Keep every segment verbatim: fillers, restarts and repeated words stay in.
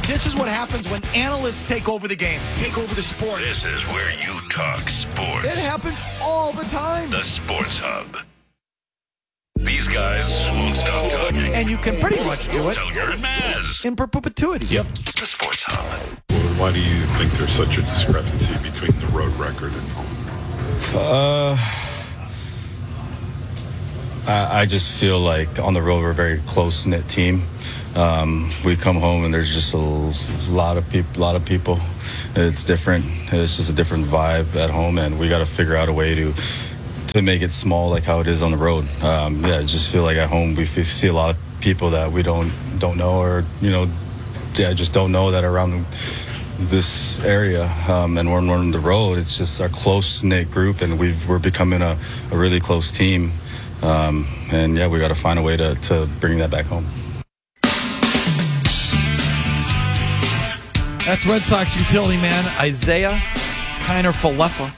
This is what happens when analysts take over the games, take over the sport. This is where you talk sports. It happens all the time. The Sports Hub. These guys won't stop talking. And you can pretty much do it Felger and Maz. in perpetuity. Yep. The Sports Hub. Why do you think there's such a discrepancy between the road record and home? Uh, I, I just feel like on the road we're a very close-knit team. Um, we come home and there's just a lot of people. A lot of people. It's different. It's just a different vibe at home, and we got to figure out a way to to make it small, like how it is on the road. Um, yeah, I just feel like at home we f- see a lot of people that we don't don't know, or you know, yeah, just don't know that are around the, this area. Um, and when we're on the road, it's just a close knit group, and we've, we're becoming a, a really close team. Um, and yeah, we got to find a way to to bring that back home. That's Red Sox utility man Isaiah Kiner-Falefa.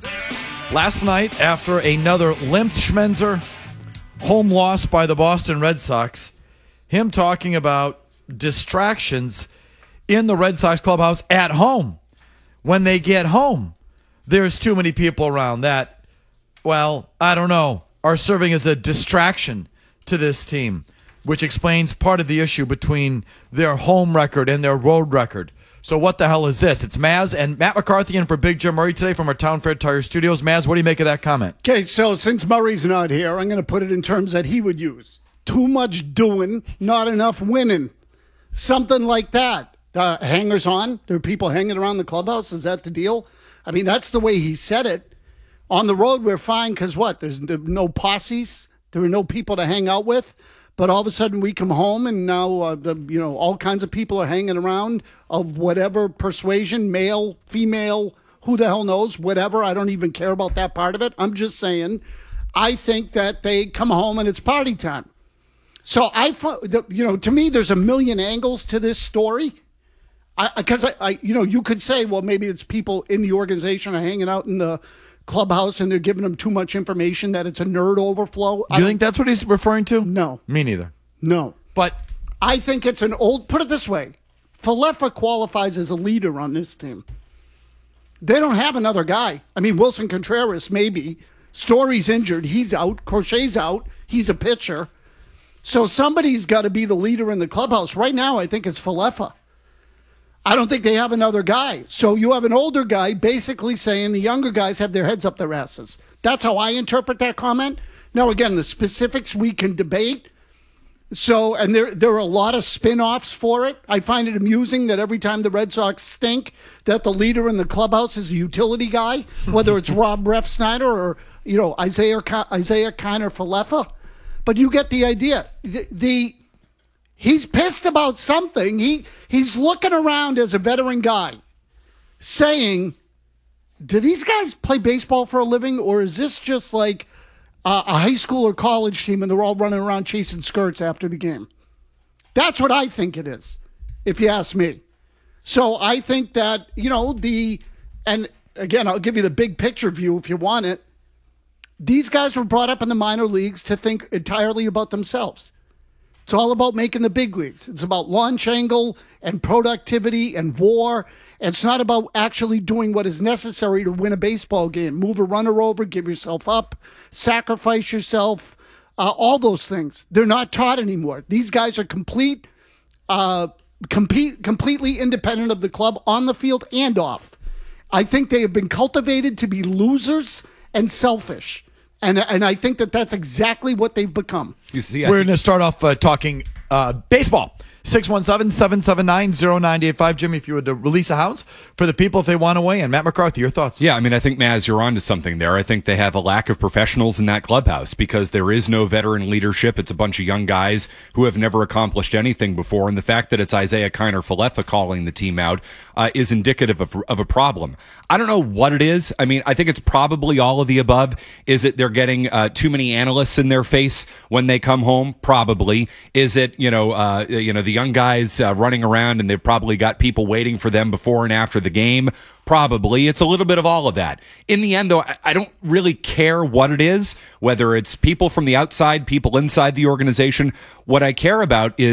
Last night, after another limp Schmenzer home loss by the Boston Red Sox, him talking about distractions in the Red Sox clubhouse at home. When they get home, there's too many people around that, well, I don't know, are serving as a distraction to this team, which explains part of the issue between their home record and their road record. So what the hell is this? It's Maz and Matt McCarthy in for Big Jim Murray today from our Town Fair Tire Studios. Maz, what do you make of that comment? Okay, so since Murray's not here, I'm going to put it in terms that he would use. Too much doing, not enough winning. Something like that. Uh, hangers on? There are people hanging around the clubhouse? Is that the deal? I mean, that's the way he said it. On the road, we're fine because what? There's no posses. There are no people to hang out with. But all of a sudden we come home and now, uh, the, you know, all kinds of people are hanging around of whatever persuasion, male, female, who the hell knows, whatever. I don't even care about that part of it. I'm just saying, I think that they come home and it's party time. So I, you know, to me, there's a million angles to this story. Because I, I, I, you know, you could say, well, maybe it's people in the organization are hanging out in the clubhouse and they're giving them too much information, that it's a nerd overflow. Do you think that's what he's referring to? No. Me neither. No. But I think it's an old, put it this way, Falefa qualifies as a leader on this team. They don't have another guy. I mean, Wilson Contreras, maybe. Story's injured. He's out. Crochet's out. He's a pitcher. So somebody's got to be the leader in the clubhouse. Right now, I think it's Falefa. I don't think they have another guy. So you have an older guy basically saying the younger guys have their heads up their asses. That's how I interpret that comment. Now, again, the specifics we can debate. So, and there there are a lot of spin-offs for it. I find it amusing that every time the Red Sox stink, that the leader in the clubhouse is a utility guy, whether it's Rob Refsnyder or, you know, Isaiah Isaiah Kiner-Falefa. But you get the idea. The, the He's pissed about something. He he's looking around as a veteran guy saying, do these guys play baseball for a living, or is this just like uh, a high school or college team and they're all running around chasing skirts after the game? That's what I think it is, if you ask me. So I think that, you know, the, and again, I'll give you the big picture view if you want it. These guys were brought up in the minor leagues to think entirely about themselves. It's all about making the big leagues. It's about launch angle and productivity and war. It's not about actually doing what is necessary to win a baseball game. Move a runner over, give yourself up, sacrifice yourself, uh, all those things. They're not taught anymore. These guys are complete, uh, compete, completely independent of the club on the field and off. I think they have been cultivated to be losers and selfish. And and I think that that's exactly what they've become. You see, We're going to start off uh, talking uh, baseball. six one seven, seven seven nine, zero nine eight five. Jimmy, if you would uh, release a hounds for the people if they want to weigh in. Matt McCarthy, your thoughts? Yeah, I mean, I think, Maz, you're onto something there. I think they have a lack of professionals in that clubhouse because there is no veteran leadership. It's a bunch of young guys who have never accomplished anything before. And the fact that it's Isaiah Kiner-Falefa calling the team out uh, is indicative of, of a problem. I don't know what it is. I mean, I think it's probably all of the above. Is it they're getting uh, too many analysts in their face when they come home? Probably. Is it, you know, uh, you know, the young guys uh, running around and they've probably got people waiting for them before and after the game? Probably. It's a little bit of all of that. In the end, though, I, I don't really care what it is, whether it's people from the outside, people inside the organization. What I care about is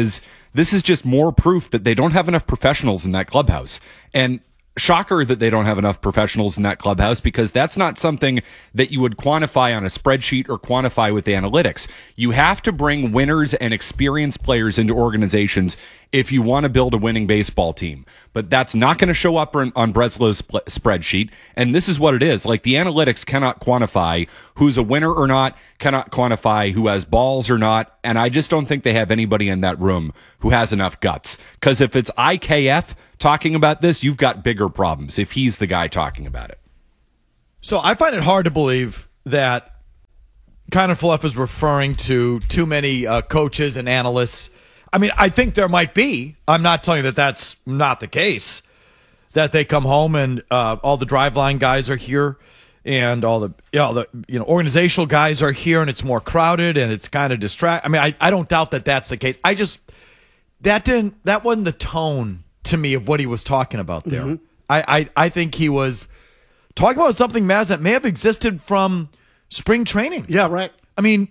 This is just more proof that they don't have enough professionals in that clubhouse. And shocker that they don't have enough professionals in that clubhouse, because that's not something that you would quantify on a spreadsheet or quantify with analytics. You have to bring winners and experienced players into organizations if you want to build a winning baseball team. But that's not going to show up on, on Breslow's sp- spreadsheet. And this is what it is. Like, the analytics cannot quantify who's a winner or not, cannot quantify who has balls or not. And I just don't think they have anybody in that room who has enough guts. Because if it's I K F talking about this, you've got bigger problems if he's the guy talking about it. So I find it hard to believe that Kiner Falefa is referring to too many uh, coaches and analysts. I mean, I think there might be. I'm not telling you that that's not the case, that they come home and uh, all the driveline guys are here and all the, you know, the you know organizational guys are here and it's more crowded and it's kind of distract. I mean, I, I don't doubt that that's the case. I just, that didn't, that wasn't the tone to me of what he was talking about there. Mm-hmm. I, I, I think he was talking about something, Maz, that may have existed from spring training. Yeah, right. I mean,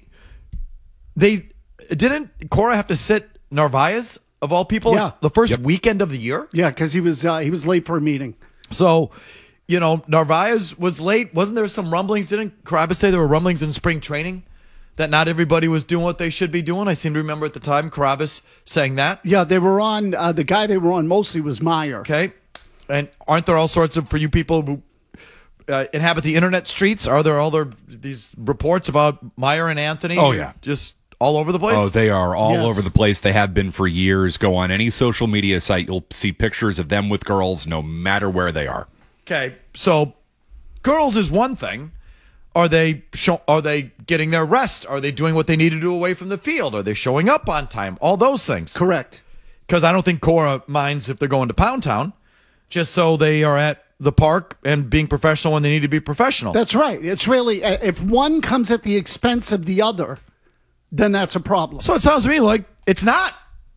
they didn't Cora have to sit Narvaez, of all people, yeah. the first Yep. weekend of the year? Yeah, because he was uh, he was late for a meeting. So, you know, Narvaez was late. Wasn't there some rumblings? Didn't Carabas say there were rumblings in spring training that not everybody was doing what they should be doing? I seem to remember at the time Carabas saying that. Yeah, they were on, uh, the guy they were on mostly was Meyer. Okay. And aren't there all sorts of, for you people who uh, inhabit the internet streets, are there all there, these reports about Meyer and Anthony? Oh, yeah. Just all over the place? Oh, they are all Yes. over the place. They have been for years. Go on any social media site, you'll see pictures of them with girls no matter where they are. Okay. So girls is one thing. Are they show, are they getting their rest? Are they doing what they need to do away from the field? Are they showing up on time? All those things. Correct. Because I don't think Cora minds if they're going to Pound Town, just so they are at the park and being professional when they need to be professional. That's right. It's really, uh, if one comes at the expense of the other, then that's a problem. So it sounds to me like it's not.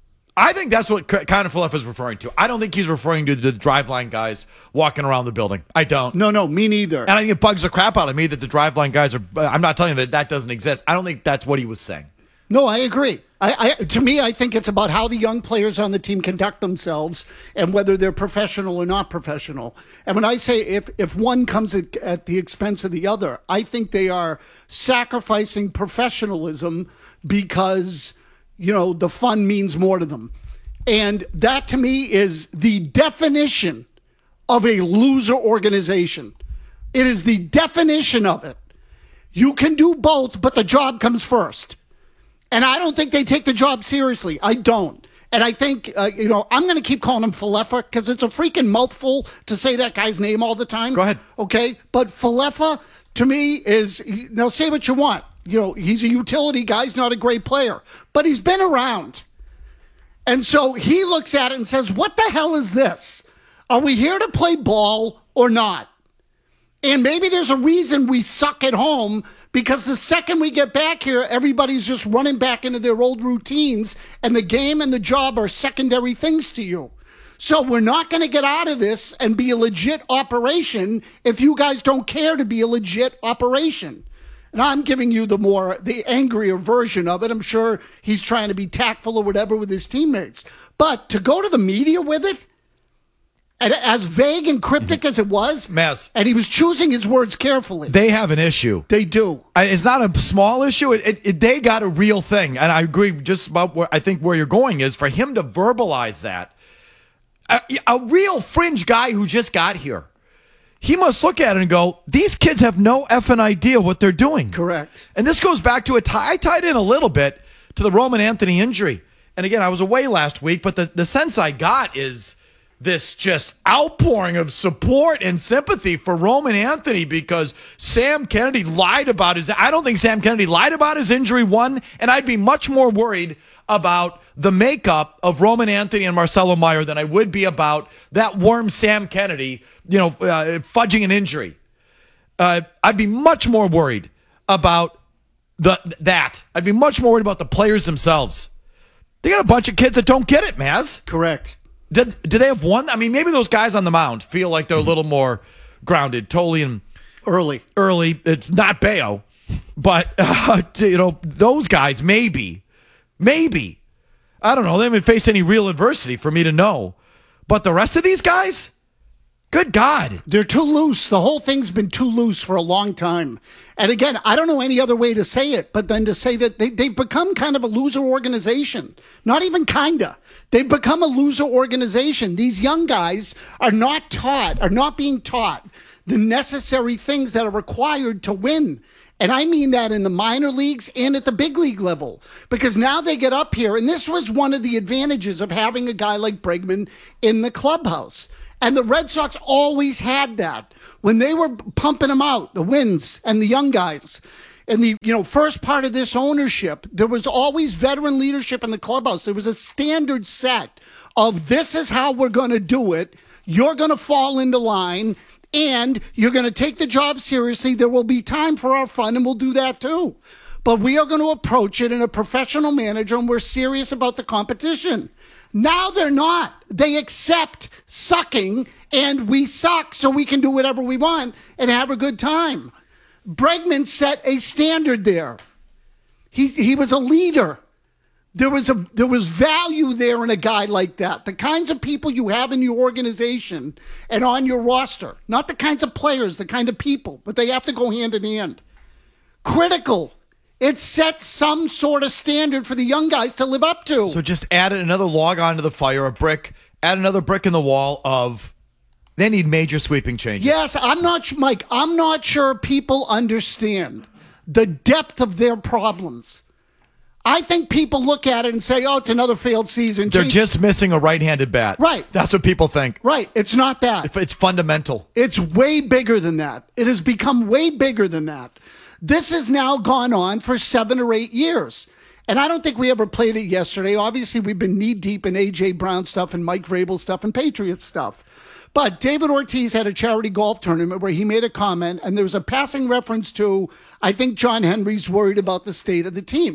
I think that's what Kiner Falefa is referring to. I don't think he's referring to the driveline guys walking around the building. I don't. No, no, me neither. And I think it bugs the crap out of me that the driveline guys are. I'm not telling you that that doesn't exist. I don't think that's what he was saying. No, I agree. I, I, to me, I think it's about how the young players on the team conduct themselves and whether they're professional or not professional. And when I say if, if one comes at, at the expense of the other, I think they are sacrificing professionalism because, you know, the fun means more to them. And that to me is the definition of a loser organization. It is the definition of it. You can do both, but the job comes first. And I don't think they take the job seriously. I don't. And I think, uh, you know, I'm going to keep calling him Falefa because it's a freaking mouthful to say that guy's name all the time. Go ahead. Okay? But Falefa, to me, is, now say what you want. You know, he's a utility guy. He's not a great player. But he's been around. And so he looks at it and says, what the hell is this? Are we here to play ball or not? And maybe there's a reason we suck at home, because the second we get back here, everybody's just running back into their old routines, and the game and the job are secondary things to you. So we're not going to get out of this and be a legit operation if you guys don't care to be a legit operation. And I'm giving you the more, the angrier version of it. I'm sure he's trying to be tactful or whatever with his teammates. But to go to the media with it, and as vague and cryptic as it was, Maz. and he was choosing his words carefully. They have an issue. They do. I- It's not a small issue. It, it, it, they got a real thing. And I agree just about where I think where you're going is for him to verbalize that. A, a real fringe guy who just got here, he must look at it and go, these kids have no effing idea what they're doing. Correct. And this goes back to a tie. I tied in a little bit to the Roman Anthony injury. And again, I was away last week, but the, the sense I got is this just outpouring of support and sympathy for Roman Anthony because Sam Kennedy lied about his. I don't think Sam Kennedy lied about his injury, one, and I'd be much more worried about the makeup of Roman Anthony and Marcelo Meyer than I would be about that worm Sam Kennedy, you know, uh, fudging an injury. Uh, I'd be much more worried about the that. I'd be much more worried about the players themselves. They got a bunch of kids that don't get it, Maz. Correct. Do, do they have one? I mean, maybe those guys on the mound feel like they're a little more grounded. Totally and Early. early. It's not Bayo, but uh, you know those guys maybe, maybe. I don't know. They haven't faced any real adversity for me to know. But the rest of these guys, good God. They're too loose. The whole thing's been too loose for a long time. And again, I don't know any other way to say it, but then to say that they, they've become kind of a loser organization. Not even kinda. They've become a loser organization. These young guys are not taught, are not being taught the necessary things that are required to win. And I mean that in the minor leagues and at the big league level. Because now they get up here, and this was one of the advantages of having a guy like Bregman in the clubhouse. And the Red Sox always had that. When they were pumping them out, the wins and the young guys, in the you know first part of this ownership, there was always veteran leadership in the clubhouse. There was a standard set of this is how we're going to do it. You're going to fall into line, and you're going to take the job seriously. There will be time for our fun, and we'll do that too. But we are going to approach it in a professional manner, and we're serious about the competition. Now they're not. They accept sucking, and we suck so we can do whatever we want and have a good time. Bregman set a standard there. He he was a leader. There was a there was value there in a guy like that. The kinds of people you have in your organization and on your roster, not the kinds of players, the kind of people, but they have to go hand in hand. Critical. It sets some sort of standard for the young guys to live up to. So just add another log onto the fire, a brick, add another brick in the wall of they need major sweeping changes. Yes, I'm not, Mike, I'm not sure people understand the depth of their problems. I think people look at it and say, oh, it's another failed season. They're Change- just missing a right-handed bat. Right. That's what people think. Right. It's not that. It's fundamental. It's way bigger than that. It has become way bigger than that. This has now gone on for seven or eight years. And I don't think we ever played it yesterday. Obviously, we've been knee-deep in A J Brown stuff and Mike Vrabel stuff and Patriots stuff. But David Ortiz had a charity golf tournament where he made a comment, and there was a passing reference to, I think John Henry's worried about the state of the team.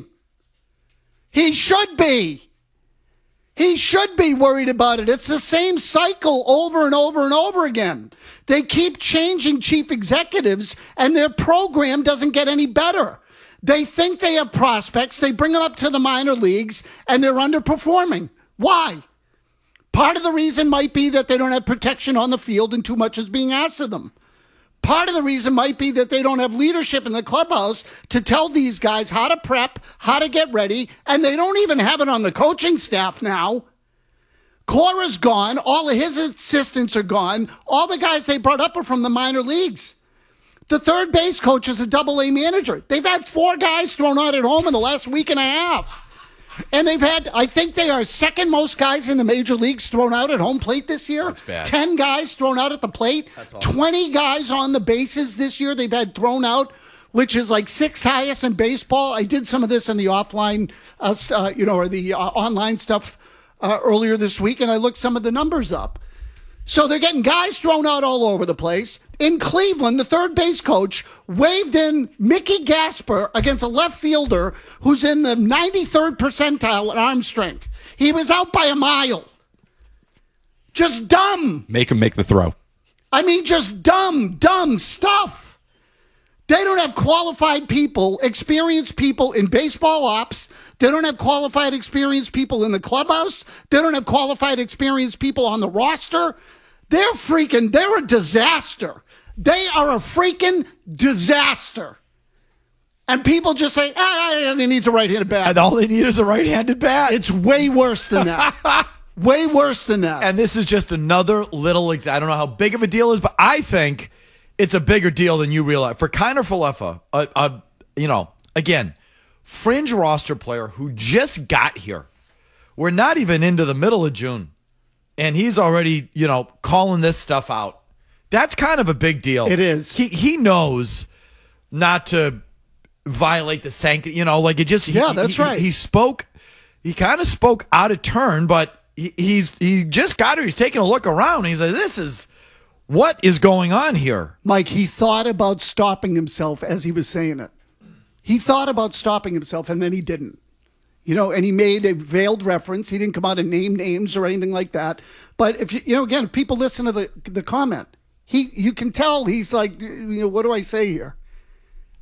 He should be. He should be worried about it. It's the same cycle over and over and over again. They keep changing chief executives, and their program doesn't get any better. They think they have prospects. They bring them up to the minor leagues, and they're underperforming. Why? Part of the reason might be that they don't have protection on the field and too much is being asked of them. Part of the reason might be that they don't have leadership in the clubhouse to tell these guys how to prep, how to get ready, and they don't even have it on the coaching staff now. Cora's gone. All of his assistants are gone. All the guys they brought up are from the minor leagues. The third base coach is a double-A manager. They've had four guys thrown out at home in the last week and a half. And they've had, I think they are second most guys in the major leagues thrown out at home plate this year. That's bad. ten guys thrown out at the plate. That's awesome. twenty guys on the bases this year they've had thrown out, which is like sixth highest in baseball. I did some of this in the offline, uh, uh, you know, or the uh, online stuff uh, earlier this week, and I looked some of the numbers up. So they're getting guys thrown out all over the place. In Cleveland, the third base coach waved in Mickey Gasper against a left fielder who's in the ninety-third percentile in arm strength. He was out by a mile. Just dumb. Make him make the throw. I mean, just dumb, dumb stuff. They don't have qualified people, experienced people in baseball ops. They don't have qualified, experienced people in the clubhouse. They don't have qualified, experienced people on the roster. They're freaking, they're a disaster. They are a freaking disaster. And people just say, ah, he needs a right-handed bat. And all they need is a right-handed bat. It's way worse than that. Way worse than that. And this is just another little, ex- I don't know how big of a deal it is, but I think it's a bigger deal than you realize. For Kiner Falefa, a, a, you know, again, fringe roster player who just got here. We're not even into the middle of June. And he's already, you know, calling this stuff out. That's kind of a big deal. It is. He he knows not to violate the sanctity, you know, like it just. Yeah, he, that's he, right. He spoke, he kind of spoke out of turn, but he, he's he just got here. He's taking a look around. And he's like, this is, what is going on here? Mike, he thought about stopping himself as he was saying it. He thought about stopping himself, and then he didn't. You know, and he made a veiled reference. He didn't come out and name names or anything like that. But if you, you know, again, if people listen to the the comment, he, you can tell he's like, you know, what do I say here?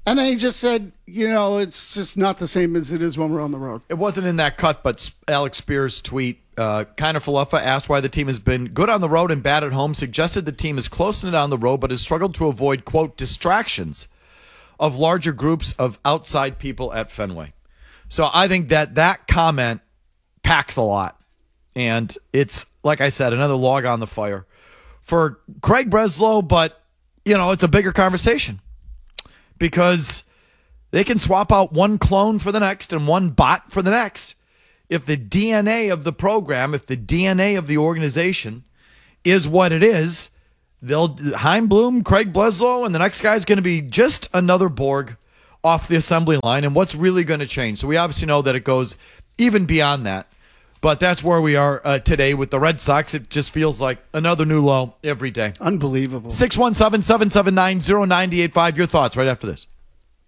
And then he just said, you know, it's just not the same as it is when we're on the road. It wasn't in that cut, but Alex Spear's tweet, uh, Kiner Falefa asked why the team has been good on the road and bad at home, suggested the team is close knit on the road, but has struggled to avoid, quote, distractions of larger groups of outside people at Fenway. So I think that that comment packs a lot. And it's, like I said, another log on the fire for Craig Breslow, but, you know, it's a bigger conversation because they can swap out one clone for the next and one bot for the next. If the D N A of the program, if the D N A of the organization is what it is, they'll Chaim Bloom, Craig Breslow, and the next guy is going to be just another Borg off the assembly line. And what's really going to change? So we obviously know that it goes even beyond that. But that's where we are uh, today with the Red Sox. It just feels like another new low every day. Unbelievable. six one seven, seven seven nine, zero nine eight five. Your thoughts right after this.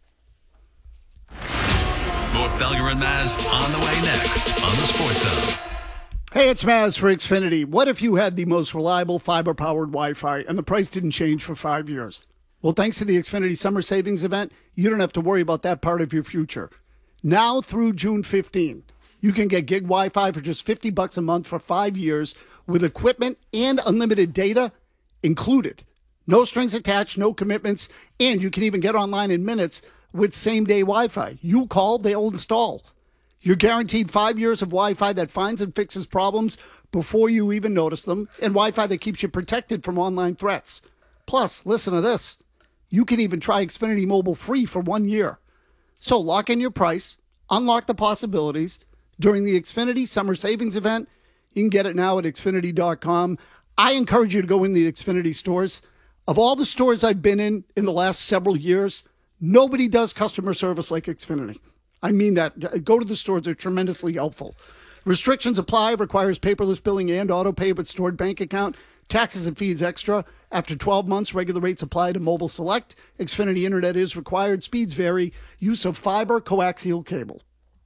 More Felger and Maz on the way next on the Sports Hub. Hey, it's Maz for Xfinity. What if you had the most reliable fiber-powered Wi-Fi and the price didn't change for five years? Well, thanks to the Xfinity Summer Savings Event, you don't have to worry about that part of your future. Now through June fifteenth, you can get gig Wi-Fi for just fifty bucks a month for five years with equipment and unlimited data included. No strings attached, no commitments, and you can even get online in minutes with same-day Wi-Fi. You call, they'll install. You're guaranteed five years of Wi-Fi that finds and fixes problems before you even notice them, and Wi-Fi that keeps you protected from online threats. Plus, listen to this. You can even try Xfinity Mobile free for one year. So lock in your price, unlock the possibilities during the Xfinity Summer Savings Event. You can get it now at Xfinity dot com. I encourage you to go in the Xfinity stores. Of all the stores I've been in in the last several years, nobody does customer service like Xfinity. I mean that. Go to the stores. They're tremendously helpful. Restrictions apply. Requires paperless billing and auto pay with stored bank account. Taxes and fees extra. After twelve months, regular rates apply to Mobile Select. Xfinity Internet is required. Speeds vary. Use of fiber, coaxial cable.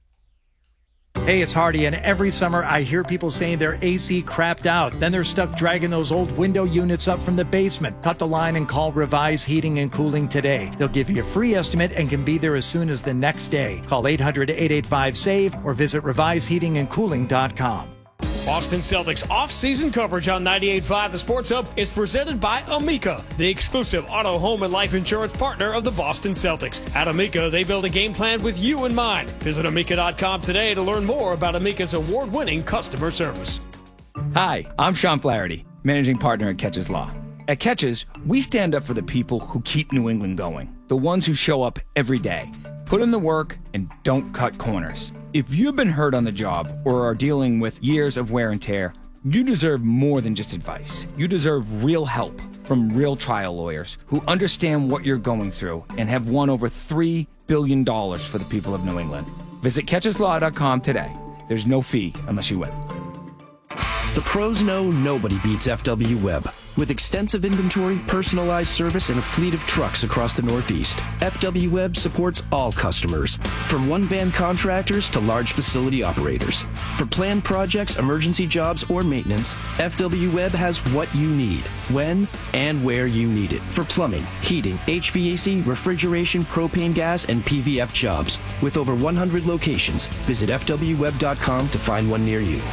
Hey, it's Hardy, and every summer I hear people saying their A C crapped out. Then they're stuck dragging those old window units up from the basement. Cut the line and call Revise Heating and Cooling today. They'll give you a free estimate and can be there as soon as the next day. Call eight hundred, eight eight five, SAVE or visit revise heating and cooling dot com. Boston Celtics off-season coverage on ninety-eight point five The Sports Hub is presented by Amica, the exclusive auto, home, and life insurance partner of the Boston Celtics. At Amica, they build a game plan with you in mind. Visit amica dot com today to learn more about Amica's award-winning customer service. Hi, I'm Sean Flaherty, managing partner at Catches Law. At Catches, we stand up for the people who keep New England going, the ones who show up every day, put in the work, and don't cut corners. If you've been hurt on the job or are dealing with years of wear and tear, you deserve more than just advice. You deserve real help from real trial lawyers who understand what you're going through and have won over three billion dollars for the people of New England. Visit catches law dot com today. There's no fee unless you win. The pros know nobody beats F W Web. With extensive inventory, personalized service, and a fleet of trucks across the Northeast, F W Web supports all customers, from one-van contractors to large facility operators. For planned projects, emergency jobs, or maintenance, F W Web has what you need, when and where you need it. For plumbing, heating, H V A C, refrigeration, propane gas, and P V F jobs. With over one hundred locations, visit F W web dot com to find one near you.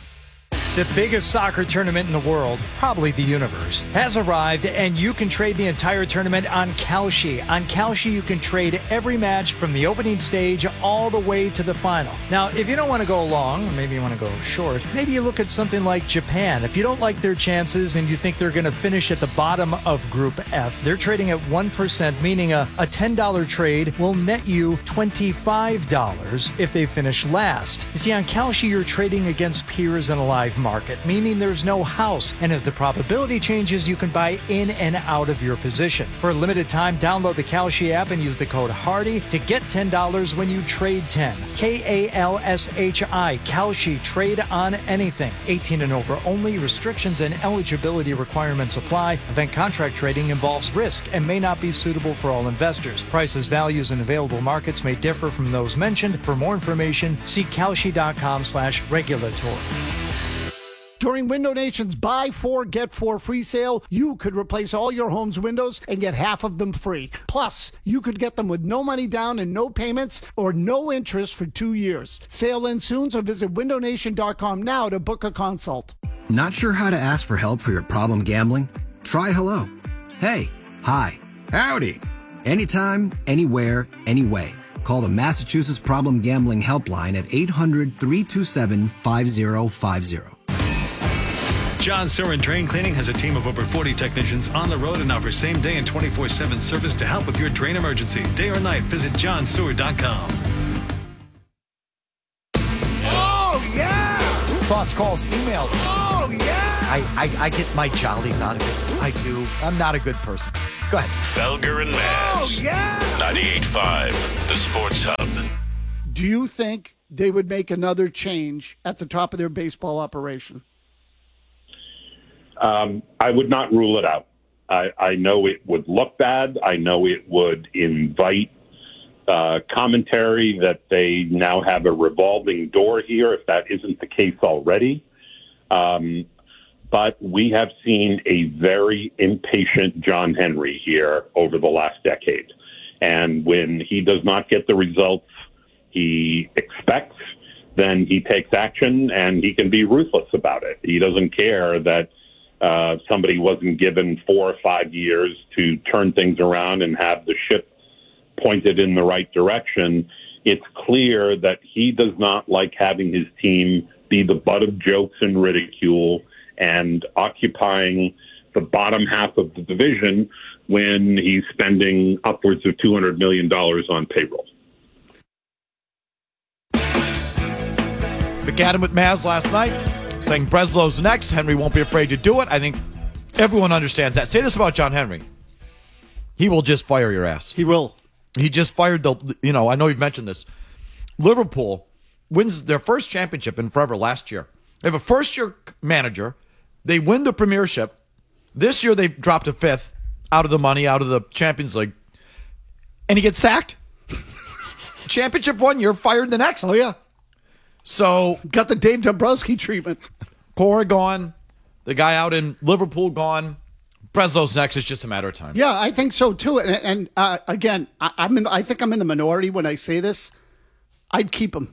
The biggest soccer tournament in the world, probably the universe, has arrived, and you can trade the entire tournament on Kalshi. On Kalshi, you can trade every match from the opening stage all the way to the final. Now, if you don't want to go long, or maybe you want to go short, maybe you look at something like Japan. If you don't like their chances and you think they're going to finish at the bottom of Group F, they're trading at one percent, meaning a, a ten dollars trade will net you twenty-five dollars if they finish last. You see, on Kalshi, you're trading against peers in a live market, meaning there's no house, and as the probability changes, you can buy in and out of your position. For a limited time, download the Kalshi app and use the code HARDY to get ten dollars when you trade ten. K A L S H I, Kalshi, trade on anything. eighteen and over only. Restrictions and eligibility requirements apply. Event contract trading involves risk and may not be suitable for all investors. Prices, values, and available markets may differ from those mentioned. For more information, see kalshi dot com slash regulatory. During Window Nation's buy four, get four free sale, you could replace all your home's windows and get half of them free. Plus, you could get them with no money down and no payments or no interest for two years. Sale ends soon, so visit window nation dot com now to book a consult. Not sure how to ask for help for your problem gambling? Try hello. Hey, hi, howdy. Anytime, anywhere, anyway. Call the Massachusetts Problem Gambling Helpline at eight hundred, three two seven, five zero five zero. John Sewer and Drain Cleaning has a team of over forty technicians on the road and offers same-day and twenty-four seven service to help with your drain emergency. Day or night, visit john sewer dot com. Oh, yeah! Thoughts, calls, emails. Oh, yeah! I, I, I get my jollies out of it. I do. I'm not a good person. Go ahead. Felger and Maz. Oh, yeah! ninety-eight point five, the Sports Hub. Do you think they would make another change at the top of their baseball operation? Um, I would not rule it out. I, I know it would look bad. I know it would invite uh, commentary that they now have a revolving door here, if that isn't the case already. Um, but we have seen a very impatient John Henry here over the last decade. And when he does not get the results he expects, then he takes action, and he can be ruthless about it. He doesn't care that uh, somebody wasn't given four or five years to turn things around and have the ship pointed in the right direction. It's clear that he does not like having his team be the butt of jokes and ridicule and occupying the bottom half of the division when he's spending upwards of two hundred million dollars on payroll. McAdam with Maz last night, saying Breslow's next. Henry won't be afraid to do it. I think everyone understands that. Say this about John Henry. He will just fire your ass. He will. He just fired the, you know, I know you've mentioned this. Liverpool wins their first championship in forever last year. They have a first-year manager. They win the premiership. This year they dropped a fifth out of the money, out of the Champions League. And he gets sacked. Championship one year, fired the next. Oh, yeah. So got the Dave Dombrowski treatment. Cora gone. The guy out in Liverpool gone. Breslow's next. It's just a matter of time. Yeah, I think so too. And, and uh, again, I, I'm in, I think I'm in the minority when I say this. I'd keep him.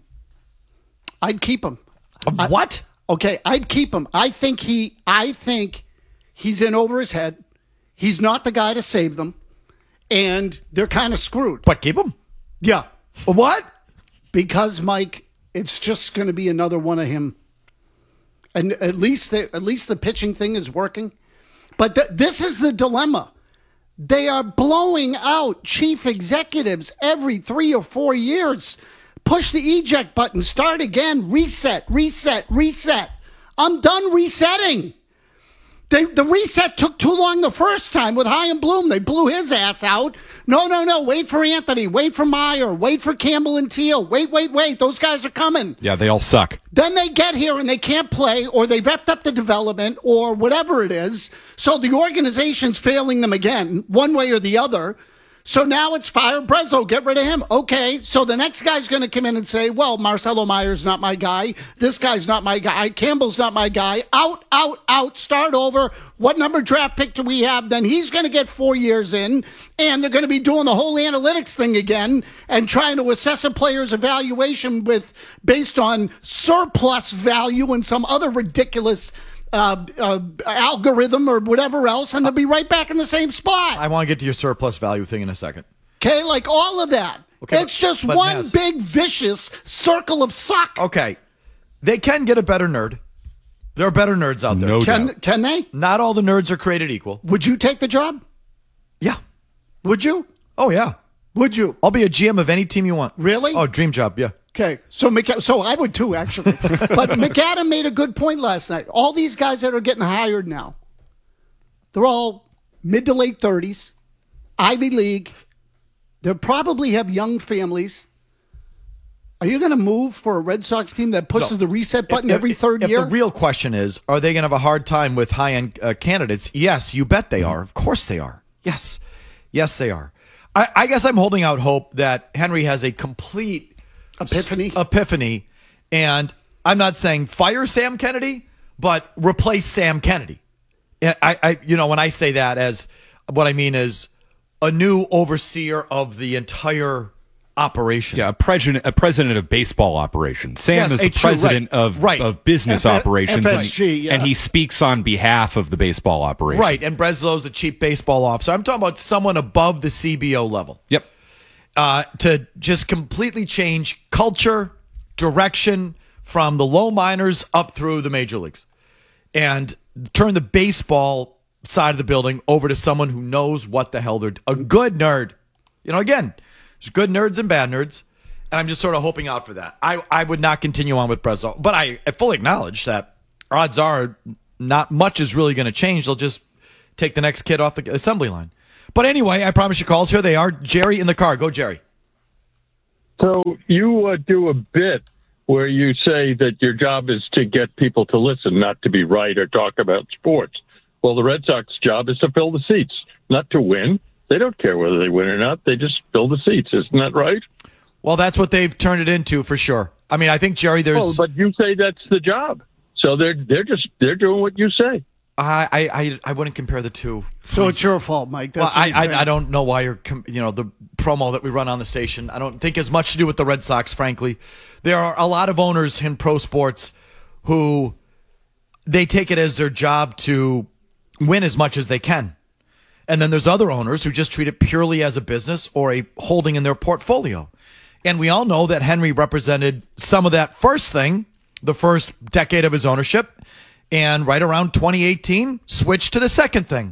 I'd keep him. Uh, what? I, okay, I'd keep him. I think he. I think he's in over his head. He's not the guy to save them, and they're kind of screwed. But keep him. Yeah. What? Because Mike. It's just going to be another one of him, and at least the, at least the pitching thing is working. But th- this is the dilemma: they are blowing out chief executives every three or four years. Push the eject button, start again, reset, reset, reset. I'm done resetting. They, the reset took too long the first time with Chaim Bloom. They blew his ass out. No, no, no. Wait for Anthony. Wait for Meyer. Wait for Campbell and Teal. Wait, wait, wait. Those guys are coming. Yeah, they all suck. Then they get here and they can't play, or they've effed up the development, or whatever it is. So the organization's failing them again, one way or the other. So now it's fire Breslow, get rid of him. Okay, so the next guy's going to come in and say, well, Marcelo Meyer's not my guy. This guy's not my guy. Campbell's not my guy. Out, out, out, start over. What number draft pick do we have? Then he's going to get four years in, and they're going to be doing the whole analytics thing again and trying to assess a player's evaluation with based on surplus value and some other ridiculous Uh, uh, algorithm or whatever else, and they'll be right back in the same spot. I want to get to your surplus value thing in a second. Okay, like all of that. Okay, it's just but one Maz, big vicious circle of suck. Okay, they can get a better nerd. There are better nerds out there. No Can doubt. can they? Not all the nerds are created equal. Would you take the job? Yeah. Would you? Oh yeah. Would you? I'll be a G M of any team you want. Really? Oh, dream job. Yeah. Okay, so McA- so I would too, actually. But McAdam made a good point last night. All these guys that are getting hired now, they're all mid to late thirties, Ivy League. They probably have young families. Are you going to move for a Red Sox team that pushes No. the reset button If- every if- third if year? The real question is, are they going to have a hard time with high-end uh, candidates? Yes, you bet they are. Of course they are. Yes. Yes, they are. I, I guess I'm holding out hope that Henry has a complete Epiphany. Epiphany. And I'm not saying fire Sam Kennedy, but replace Sam Kennedy. I, I, you know, when I say that, as what I mean is a new overseer of the entire operation. Yeah, a president, a president of baseball operations. Sam Yes, is a the true- president right, of right. of business F- operations, F S G, and, yeah. and he speaks on behalf of the baseball operation. Right, and Breslow's a chief baseball officer. I'm talking about someone above the C B O level. Yep. Uh, to just completely change culture, direction from the low minors up through the major leagues, and turn the baseball side of the building over to someone who knows what the hell they're a good nerd. You know, again, there's good nerds and bad nerds, and I'm just sort of hoping out for that. I, I would not continue on with Breslow, but I, I fully acknowledge that odds are not much is really going to change. They'll just take the next kid off the assembly line. But anyway, I promise you calls. Here they are. Jerry in the car. Go, Jerry. So you uh, do a bit where you say that your job is to get people to listen, not to be right or talk about sports. Well, the Red Sox job is to fill the seats, not to win. They don't care whether they win or not. They just fill the seats. Isn't that right? Well, that's what they've turned it into for sure. I mean, I think, Jerry, there's... Oh, but you say that's the job. So they're they're just they're doing what you say. I, I, I, I wouldn't compare the two. So it's your fault, Mike. That's Well, what I, he's saying. I I don't know why you're com- you know the promo that we run on the station. I don't think has much to do with the Red Sox. Frankly, there are a lot of owners in pro sports who they take it as their job to win as much as they can, and then there's other owners who just treat it purely as a business or a holding in their portfolio. And we all know that Henry represented some of that first thing, the first decade of his ownership. And right around twenty eighteen, switched to the second thing.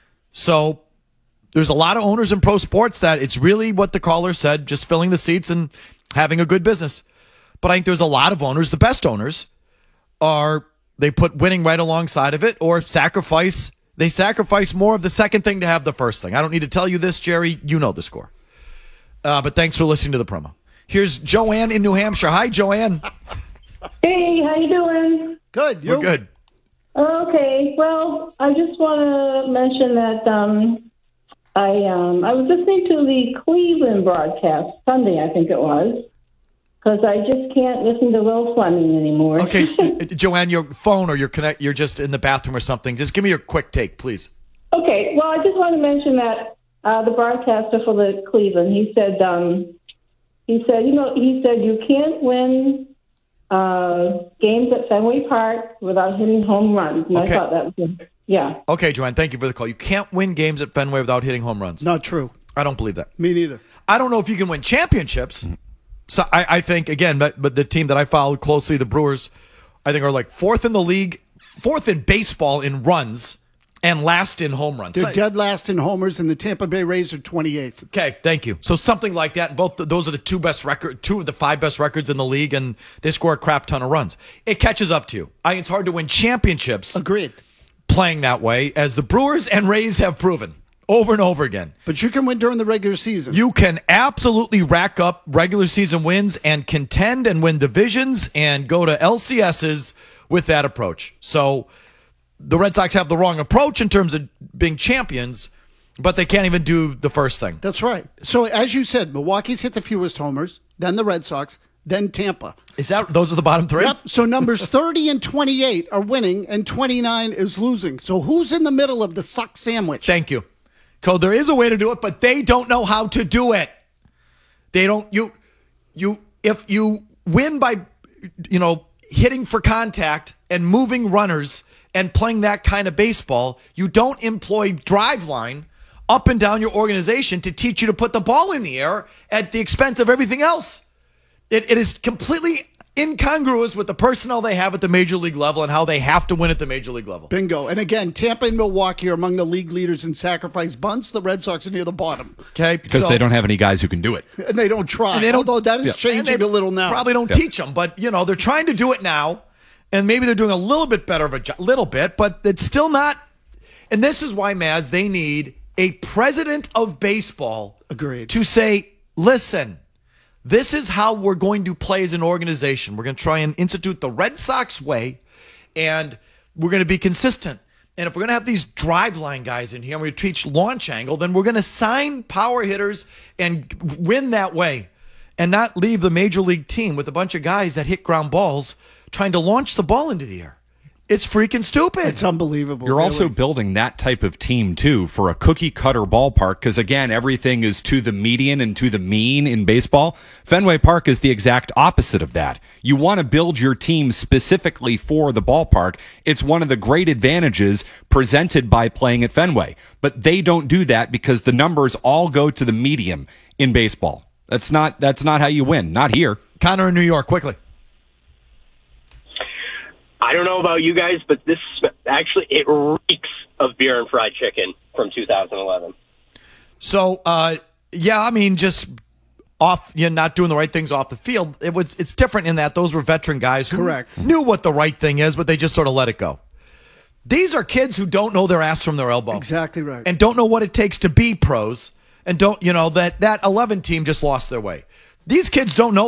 So there's a lot of owners in pro sports that it's really what the caller said, just filling the seats and having a good business. But I think there's a lot of owners, the best owners, are they put winning right alongside of it or sacrifice. They sacrifice more of the second thing to have the first thing. I don't need to tell you this, Jerry. You know the score. Uh, but thanks for listening to the promo. Here's Joanne in New Hampshire. Hi, Joanne. Hey, how you doing? Good. We're good. Okay, well, I just want to mention that um, I um, I was listening to the Cleveland broadcast Sunday, I think it was, because I just can't listen to Will Fleming anymore. Okay, Joanne, your phone or your connect, you're just in the bathroom or something. Just give me your quick take, please. Okay, well, I just want to mention that uh, the broadcaster for the Cleveland, he said, um, he said, you know, he said you can't win uh, games at Fenway Park without hitting home runs. And Okay. I thought that was, yeah. Okay, Joanne, thank you for the call. You can't win games at Fenway without hitting home runs. Not true. I don't believe that. Me neither. I don't know if you can win championships. So I, I think, again, but, but the team that I followed closely, the Brewers, I think are like fourth in the league, fourth in baseball in runs, and last in home runs. They're dead last in homers, and the Tampa Bay Rays are twenty-eighth. Okay, thank you. So something like that. And both those are the two best record, two of the five best records in the league, and they score a crap ton of runs. It catches up to you. I, it's hard to win championships. Agreed. Playing that way, as the Brewers and Rays have proven over and over again. But you can win during the regular season. You can absolutely rack up regular season wins and contend and win divisions and go to L C S's with that approach. So the Red Sox have the wrong approach in terms of being champions, but they can't even do the first thing. That's right. So as you said, Milwaukee's hit the fewest homers, then the Red Sox, then Tampa. Is that those are the bottom three? Yep. So numbers thirty and twenty-eight are winning, and twenty-nine is losing. So who's in the middle of the suck sandwich? Thank you. Code, there is a way to do it, but they don't know how to do it. They don't, you, you, if you win by, you know, hitting for contact and moving runners and playing that kind of baseball, you don't employ driveline up and down your organization to teach you to put the ball in the air at the expense of everything else. It, it is completely incongruous with the personnel they have at the major league level and how they have to win at the major league level. Bingo. And again, Tampa and Milwaukee are among the league leaders in sacrifice bunts. The Red Sox are near the bottom. Okay, because so- they don't have any guys who can do it. And they don't try. And they don't- Although that is Yeah. changing And they a little now. Probably don't Yeah. teach them, but you know they're trying to do it now, and maybe they're doing a little bit better of a job, little bit, but it's still not. And this is why, Maz, they need a president of baseball Agreed. to say, listen, this is how we're going to play as an organization. We're going to try and institute the Red Sox way, and we're going to be consistent. And if we're going to have these drive line guys in here and we teach launch angle, then we're going to sign power hitters and win that way and not leave the major league team with a bunch of guys that hit ground balls trying to launch the ball into the air. It's freaking stupid. It's unbelievable. You're really. also building that type of team, too, for a cookie-cutter ballpark because, again, everything is to the median and to the mean in baseball. Fenway Park is the exact opposite of that. You want to build your team specifically for the ballpark. It's one of the great advantages presented by playing at Fenway. But they don't do that because the numbers all go to the medium in baseball. That's not, that's not how you win. Not here. Connor in New York, quickly. I don't know about you guys, but this actually, it reeks of beer and fried chicken from two thousand eleven. So, uh, yeah, I mean, just off, you're not doing the right things off the field. It was, it's different in that those were veteran guys who Correct. knew what the right thing is, but they just sort of let it go. These are kids who don't know their ass from their elbow. Exactly right. And don't know what it takes to be pros. And don't, you know, that, that eleven team just lost their way. These kids don't know